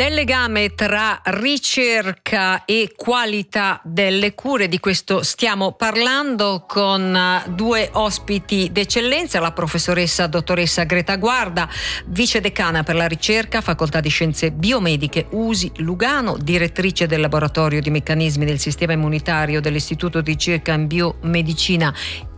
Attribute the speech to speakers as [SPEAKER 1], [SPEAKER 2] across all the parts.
[SPEAKER 1] Del legame tra ricerca e qualità delle cure, di questo stiamo parlando con due ospiti d'eccellenza, la professoressa dottoressa Greta Guarda, vice decana per la ricerca, Facoltà di Scienze Biomediche USI Lugano, direttrice del laboratorio di meccanismi del sistema immunitario dell'Istituto di ricerca in biomedicina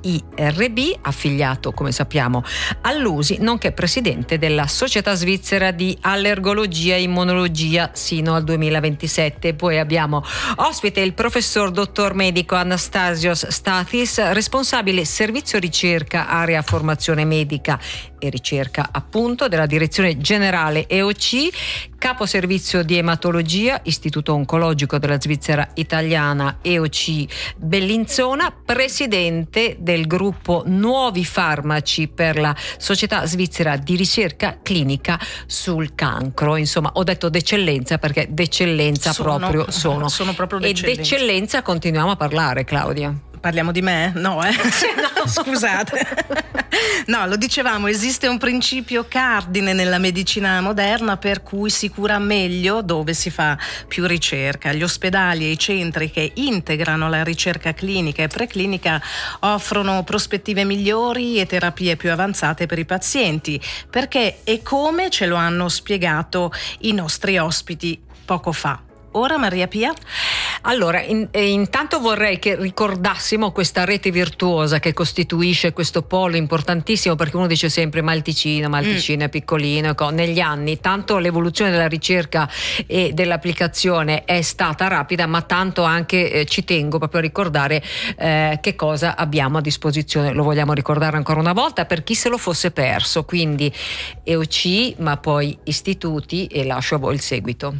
[SPEAKER 1] IRB, affiliato come sappiamo all'USI, nonché presidente della Società Svizzera di Allergologia e Immunologia sino al 2027. Poi abbiamo ospite il professor dottor medico Anastasios Stathis, responsabile servizio ricerca area formazione medica e ricerca appunto della direzione generale EOC, capo servizio di ematologia Istituto Oncologico della Svizzera Italiana EOC Bellinzona, presidente del gruppo Nuovi Farmaci per la Società Svizzera di Ricerca Clinica sul Cancro. Insomma, ho detto d'eccellenza perché d'eccellenza sono proprio d'eccellenza. E d'eccellenza continuiamo a parlare, Claudia.
[SPEAKER 2] Parliamo di me? No, no. Scusate. No, lo dicevamo, esiste un principio cardine nella medicina moderna per cui si cura meglio dove si fa più ricerca. Gli ospedali e i centri che integrano la ricerca clinica e preclinica offrono prospettive migliori e terapie più avanzate per i pazienti, perché e come ce lo hanno spiegato i nostri ospiti poco fa. Ora Maria Pia?
[SPEAKER 1] Allora, intanto vorrei che ricordassimo questa rete virtuosa che costituisce questo polo importantissimo, perché uno dice sempre ma il Ticino è piccolino. Negli anni tanto l'evoluzione della ricerca e dell'applicazione è stata rapida, ma tanto anche ci tengo proprio a ricordare che cosa abbiamo a disposizione. Lo vogliamo ricordare ancora una volta per chi se lo fosse perso, quindi EOC, ma poi istituti, e lascio a voi il seguito.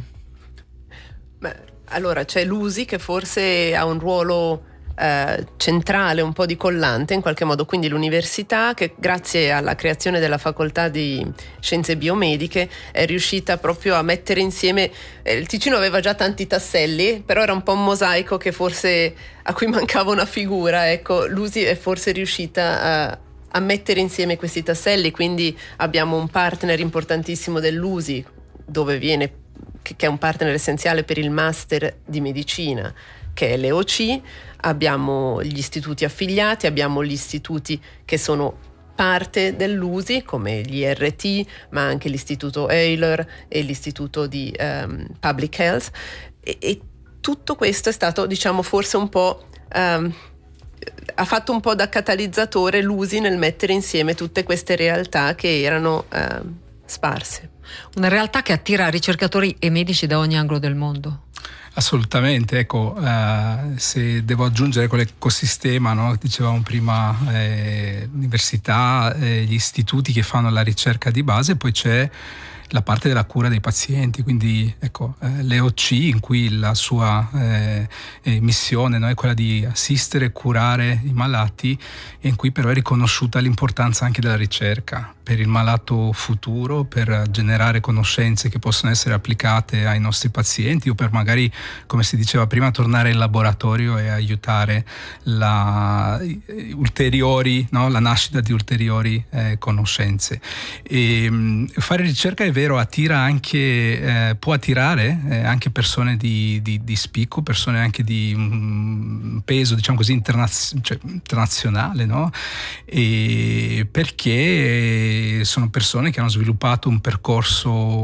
[SPEAKER 3] Allora c'è l'USI che forse ha un ruolo centrale, un po' di collante in qualche modo, quindi l'università che grazie alla creazione della facoltà di scienze biomediche è riuscita proprio a mettere insieme, il Ticino aveva già tanti tasselli, però era un po' un mosaico che forse a cui mancava una figura, ecco, l'USI è forse riuscita a mettere insieme questi tasselli, quindi abbiamo un partner importantissimo dell'USI che è un partner essenziale per il master di medicina, che è l'EOC, abbiamo gli istituti affiliati, abbiamo gli istituti che sono parte dell'USI come gli IRT, ma anche l'istituto Euler e l'istituto di Public Health, e tutto questo è stato, diciamo, forse un po' ha fatto un po' da catalizzatore l'USI nel mettere insieme tutte queste realtà che erano sparse.
[SPEAKER 1] Una realtà che attira ricercatori e medici da ogni angolo del mondo.
[SPEAKER 4] Assolutamente, ecco, se devo aggiungere quell'ecosistema, no? Dicevamo prima, l'università, gli istituti che fanno la ricerca di base, poi c'è la parte della cura dei pazienti, quindi ecco, l'EOC, in cui la sua missione, no, è quella di assistere e curare i malati, e in cui però è riconosciuta l'importanza anche della ricerca per il malato futuro, per generare conoscenze che possono essere applicate ai nostri pazienti o per magari, come si diceva prima, tornare in laboratorio e aiutare la nascita di ulteriori conoscenze. E fare ricerca, è vero, attira anche, può attirare anche persone di spicco, persone anche di un peso, diciamo così, internazionale, no? E perché sono persone che hanno sviluppato un percorso